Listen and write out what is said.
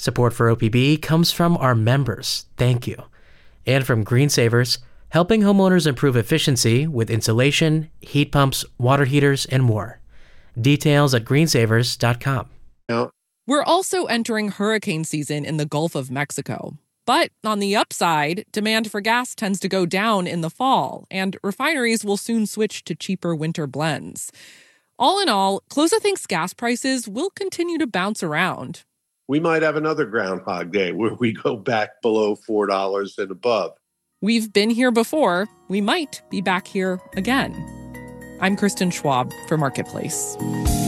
Support for OPB comes from our members. Thank you. And from Green Savers, helping homeowners improve efficiency with insulation, heat pumps, water heaters, and more. Details at greensavers.com. We're also entering hurricane season in the Gulf of Mexico. But on the upside, demand for gas tends to go down in the fall, and refineries will soon switch to cheaper winter blends. All in all, Closa thinks gas prices will continue to bounce around. We might have another Groundhog Day where we go back below $4 and above. We've been here before. We might be back here again. I'm Kristen Schwab for Marketplace.